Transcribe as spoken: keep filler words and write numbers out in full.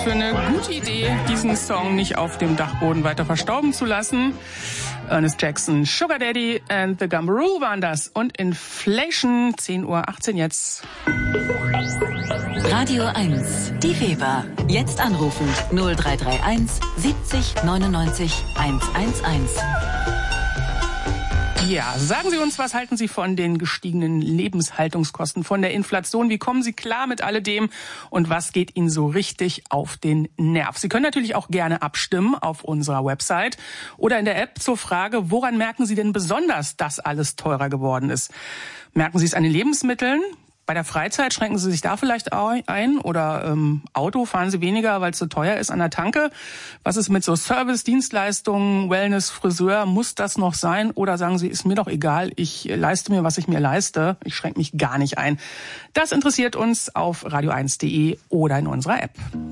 für eine gute Idee, diesen Song nicht auf dem Dachboden weiter verstauben zu lassen. Ernest Jackson, Sugar Daddy and the Gumbaroo waren das. Und Inflation, zehn Uhr achtzehn jetzt. Radio eins, die Weber. Jetzt anrufen null drei drei eins siebzig neunundneunzig hundertzehn. Ja, sagen Sie uns, was halten Sie von den gestiegenen Lebenshaltungskosten, von der Inflation? Wie kommen Sie klar mit alledem? Und was geht Ihnen so richtig auf den Nerv? Sie können natürlich auch gerne abstimmen auf unserer Website oder in der App zur Frage, woran merken Sie denn besonders, dass alles teurer geworden ist? Merken Sie es an den Lebensmitteln? Bei der Freizeit schränken Sie sich da vielleicht ein oder ähm, Auto fahren Sie weniger, weil es so teuer ist an der Tanke? Was ist mit so Service, Dienstleistungen, Wellness, Friseur? Muss das noch sein? Oder sagen Sie, ist mir doch egal, ich leiste mir, was ich mir leiste. Ich schränke mich gar nicht ein. Das interessiert uns auf radio eins punkt de oder in unserer App.